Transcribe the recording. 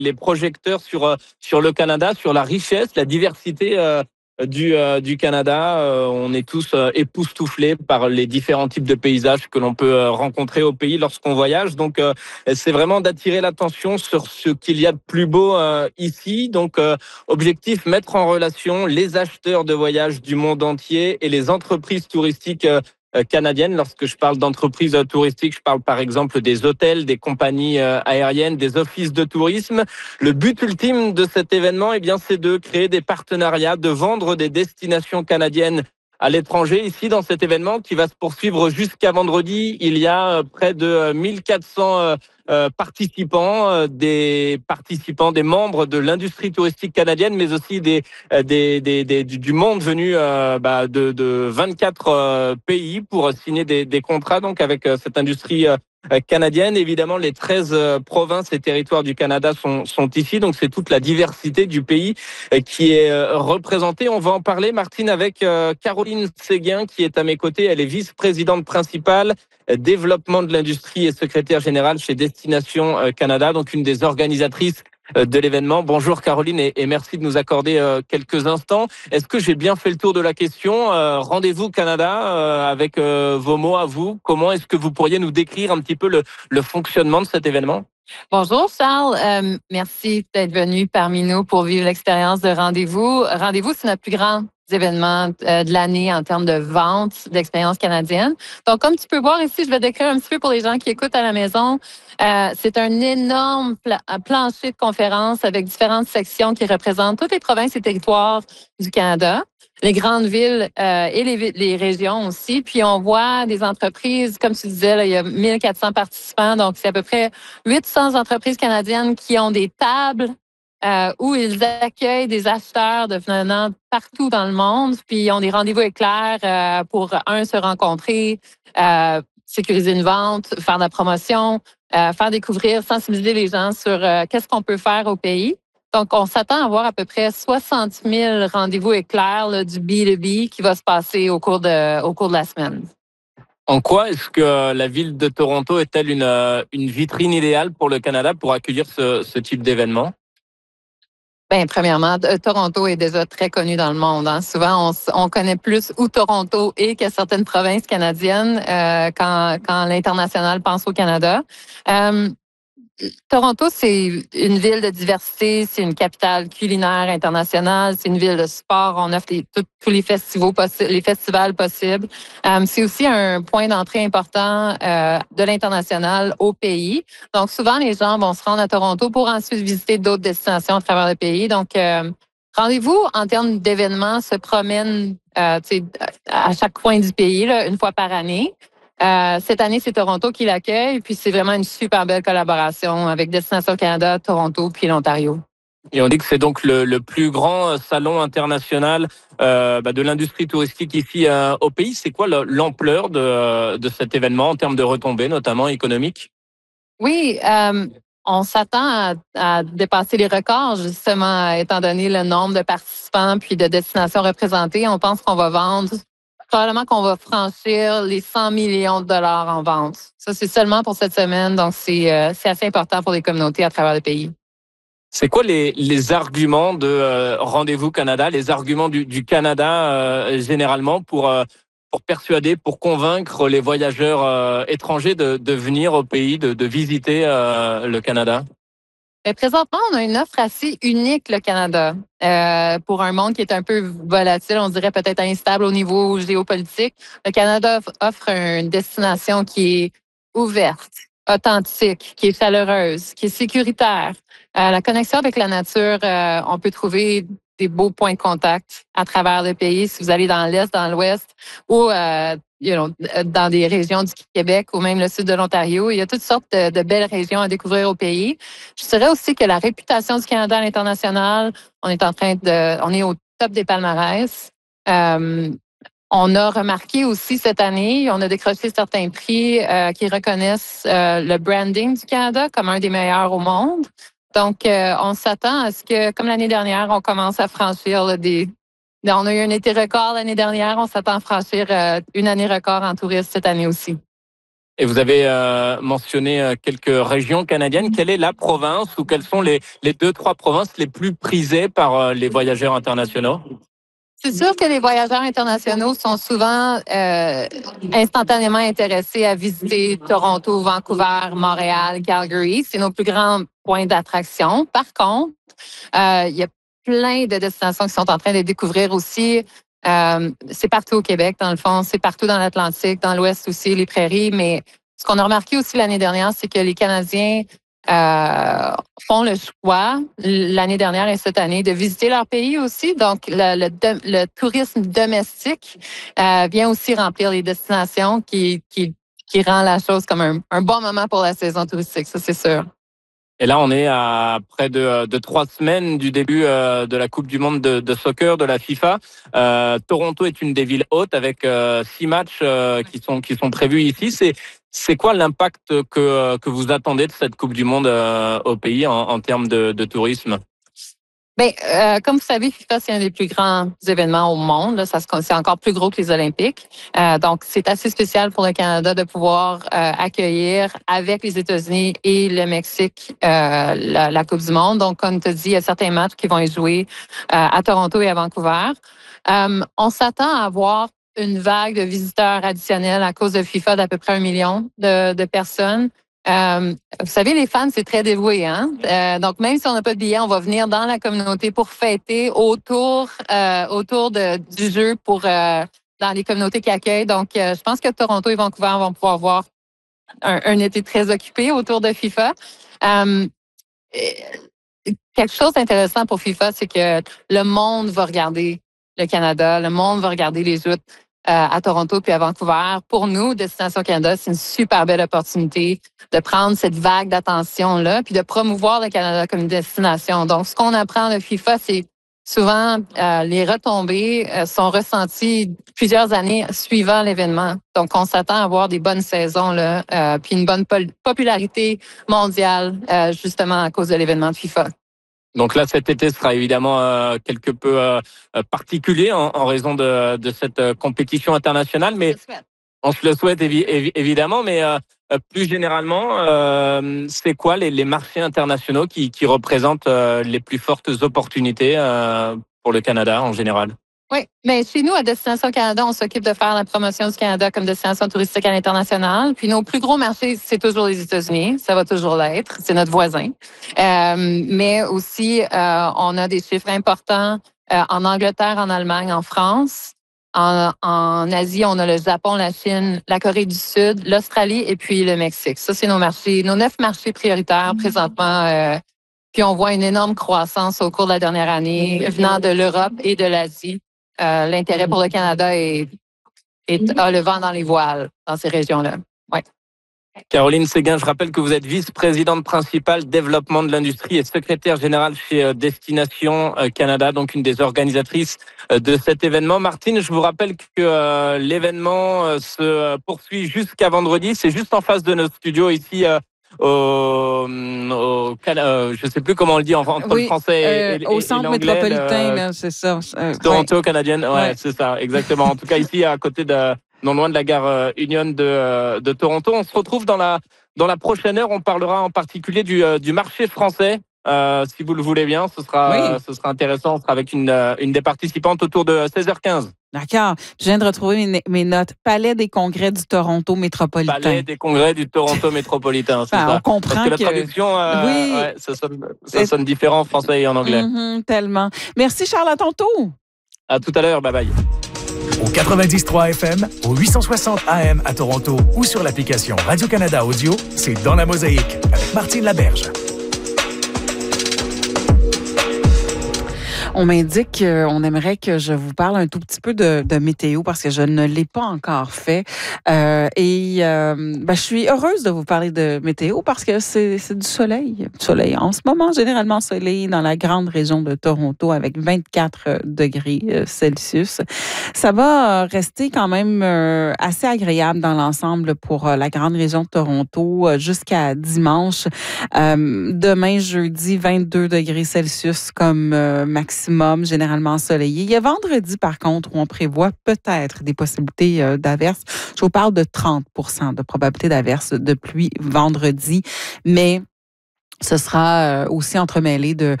les projecteurs sur le Canada, sur la richesse, la diversité du Canada. On est tous époustouflés par les différents types de paysages que l'on peut rencontrer au pays lorsqu'on voyage. Donc, c'est vraiment d'attirer l'attention sur ce qu'il y a de plus beau ici. Donc, objectif, mettre en relation les acheteurs de voyages du monde entier et les entreprises touristiques canadiennes. Lorsque je parle d'entreprises touristiques, je parle par exemple des hôtels, des compagnies aériennes, des offices de tourisme. Le but ultime de cet événement, eh bien, c'est de créer des partenariats, de vendre des destinations canadiennes à l'étranger. Ici, dans cet événement qui va se poursuivre jusqu'à vendredi, il y a près de 1400 participants, des membres de l'industrie touristique canadienne, mais aussi du monde venu de 24 pays pour signer des contrats donc avec cette industrie canadienne. Évidemment, les 13 provinces et territoires du Canada sont ici, donc c'est toute la diversité du pays qui est représentée. On va en parler, Martine, avec Caroline Séguin qui est à mes côtés. Elle est vice-présidente principale développement de l'industrie et secrétaire générale chez Destination Canada, donc une des organisatrices de l'événement. Bonjour Caroline et merci de nous accorder quelques instants. Est-ce que j'ai bien fait le tour de la question? Rendez-vous Canada avec vos mots à vous. Comment est-ce que vous pourriez nous décrire un petit peu le fonctionnement de cet événement? Bonjour Charles, merci d'être venu parmi nous pour vivre l'expérience de Rendez-vous. Rendez-vous, c'est notre plus grand événement de l'année en termes de vente d'expérience canadienne. Donc, comme tu peux voir ici, je vais décrire un petit peu pour les gens qui écoutent à la maison. C'est un énorme plancher de conférences avec différentes sections qui représentent toutes les provinces et territoires du Canada, les grandes villes et les régions aussi. Puis, on voit des entreprises, comme tu disais, là, il y a 1400 participants, donc c'est à peu près 800 entreprises canadiennes qui ont des tables où ils accueillent des acheteurs de venant partout dans le monde, puis ils ont des rendez-vous éclairs pour, se rencontrer, sécuriser une vente, faire de la promotion, faire découvrir, sensibiliser les gens sur qu'est-ce qu'on peut faire au pays. Donc, on s'attend à avoir à peu près 60 000 rendez-vous éclairs là, du B2B qui va se passer au cours de la semaine. En quoi est-ce que la ville de Toronto est-elle une vitrine idéale pour le Canada pour accueillir ce type d'événement? Bien, premièrement, Toronto est déjà très connu dans le monde. Hein. Souvent, on connaît plus où Toronto est que certaines provinces canadiennes quand l'international pense au Canada. Toronto, c'est une ville de diversité, c'est une capitale culinaire internationale, c'est une ville de sport, on offre tous les festivals possibles. C'est aussi un point d'entrée important de l'international au pays. Donc, souvent, les gens vont se rendre à Toronto pour ensuite visiter d'autres destinations à travers le pays. Donc, Rendez-vous en termes d'événements se promène à chaque coin du pays, là, une fois par année. Cette année, c'est Toronto qui l'accueille, puis c'est vraiment une super belle collaboration avec Destination Canada, Toronto, puis l'Ontario. Et on dit que c'est donc le plus grand salon international de l'industrie touristique ici au pays. C'est quoi l'ampleur de cet événement en termes de retombées, notamment économiques? Oui, on s'attend à dépasser les records, justement, étant donné le nombre de participants puis de destinations représentées. On pense qu'on va vendre probablement qu'on va franchir les 100 millions de dollars en vente. Ça, c'est seulement pour cette semaine, donc c'est assez important pour les communautés à travers le pays. C'est quoi les arguments de Rendez-vous Canada, les arguments du Canada généralement pour persuader, pour convaincre les voyageurs étrangers de venir au pays, de visiter le Canada? Mais présentement, on a une offre assez unique, le Canada, pour un monde qui est un peu volatile, on dirait peut-être instable au niveau géopolitique. Le Canada offre une destination qui est ouverte, authentique, qui est chaleureuse, qui est sécuritaire. La connexion avec la nature, on peut trouver des beaux points de contact à travers le pays. Si vous allez dans l'Est, dans l'Ouest ou dans des régions du Québec ou même le sud de l'Ontario, il y a toutes sortes de belles régions à découvrir au pays. Je dirais aussi que la réputation du Canada à l'international, on est au top des palmarès. On a remarqué aussi cette année, on a décroché certains prix qui reconnaissent le branding du Canada comme un des meilleurs au monde. Donc, on s'attend à ce que, comme l'année dernière, on commence à franchir on a eu un été record l'année dernière, on s'attend à franchir une année record en tourisme cette année aussi. Et vous avez mentionné quelques régions canadiennes. Quelle est la province ou quelles sont les 2-3 provinces les plus prisées par les voyageurs internationaux? C'est sûr que les voyageurs internationaux sont souvent instantanément intéressés à visiter Toronto, Vancouver, Montréal, Calgary. C'est nos plus grands points d'attraction. Par contre, il y a plein de destinations qui sont en train de découvrir aussi. C'est partout au Québec, dans le fond. C'est partout dans l'Atlantique, dans l'Ouest aussi, les prairies. Mais ce qu'on a remarqué aussi l'année dernière, c'est que les Canadiens font le choix l'année dernière et cette année de visiter leur pays aussi. Donc, le tourisme domestique vient aussi remplir les destinations qui rend la chose comme un bon moment pour la saison touristique, ça c'est sûr. Et là, on est à près de 3 semaines du début de la Coupe du Monde de soccer de la FIFA. Toronto est une des villes hautes avec 6 matchs qui sont prévus ici. C'est quoi l'impact que vous attendez de cette Coupe du Monde au pays en termes de tourisme? Bien, comme vous savez, FIFA, c'est un des plus grands événements au monde. Là. C'est encore plus gros que les Olympiques. Donc, c'est assez spécial pour le Canada de pouvoir accueillir avec les États-Unis et le Mexique la Coupe du Monde. Donc, comme tu as dit, il y a certains matchs qui vont être joués à Toronto et à Vancouver. On s'attend à avoir une vague de visiteurs additionnels à cause de FIFA d'à peu près 1 million de personnes. Vous savez, les fans, c'est très dévoué, hein? Donc, même si on n'a pas de billets, on va venir dans la communauté pour fêter autour du jeu dans les communautés qui accueillent. Donc, je pense que Toronto et Vancouver vont pouvoir voir un été très occupé autour de FIFA. Quelque chose d'intéressant pour FIFA, c'est que le monde va regarder le Canada, le monde va regarder les joutes à Toronto puis à Vancouver. Pour nous, Destination Canada, c'est une super belle opportunité de prendre cette vague d'attention-là puis de promouvoir le Canada comme une destination. Donc, ce qu'on apprend de FIFA, c'est souvent les retombées sont ressenties plusieurs années suivant l'événement. Donc, on s'attend à avoir des bonnes saisons là, puis une bonne popularité mondiale justement à cause de l'événement de FIFA. Donc là, cet été sera évidemment quelque peu particulier en raison de cette compétition internationale, mais on se le souhaite évidemment, mais plus généralement, c'est quoi les marchés internationaux qui représentent les plus fortes opportunités pour le Canada en général? Oui, mais chez nous, à Destination Canada, on s'occupe de faire la promotion du Canada comme destination touristique à l'international. Puis nos plus gros marchés, c'est toujours les États-Unis. Ça va toujours l'être. C'est notre voisin. Mais aussi, on a des chiffres importants en Angleterre, en Allemagne, en France. En Asie, on a le Japon, la Chine, la Corée du Sud, l'Australie et puis le Mexique. Ça, c'est nos 9 marchés prioritaires présentement. Puis on voit une énorme croissance au cours de la dernière année venant de l'Europe et de l'Asie. L'intérêt pour le Canada a le vent dans les voiles dans ces régions-là. Ouais. Caroline Séguin, je rappelle que vous êtes vice-présidente principale développement de l'industrie et secrétaire générale chez Destination Canada, donc une des organisatrices de cet événement. Martine, je vous rappelle que l'événement se poursuit jusqu'à vendredi. C'est juste en face de nos studios ici je sais plus comment on le dit entre le français et au centre métropolitain, là, c'est ça. Toronto canadienne, ouais, c'est ça, exactement. En tout cas, ici, à côté non loin de la gare Union de Toronto. On se retrouve dans la prochaine heure. On parlera en particulier du marché français. Si vous le voulez bien, ce sera intéressant. On sera avec une des participantes autour de 16h15. D'accord. Je viens de retrouver mes notes. Palais des congrès du Toronto métropolitain. Palais des congrès du Toronto métropolitain, c'est ça. On comprend parce que la traduction, ça sonne différent en français et en anglais. Tellement. Merci Charles, à tantôt. À tout à l'heure, bye bye. Au 90.3 FM, au 860 AM à Toronto ou sur l'application Radio-Canada Audio, c'est Dans la Mosaïque avec Martine Laberge. On m'indique qu'on aimerait que je vous parle un tout petit peu de météo parce que je ne l'ai pas encore fait. Je suis heureuse de vous parler de météo parce que c'est du soleil. Du soleil en ce moment, généralement soleil dans la grande région de Toronto avec 24 degrés Celsius. Ça va rester quand même assez agréable dans l'ensemble pour la grande région de Toronto jusqu'à dimanche. Demain, jeudi, 22 degrés Celsius comme maximum. maximum, généralement ensoleillé. Il y a vendredi, par contre, où on prévoit peut-être des possibilités d'averses. Je vous parle de 30 de probabilité d'averses de pluie vendredi, mais ce sera aussi entremêlé de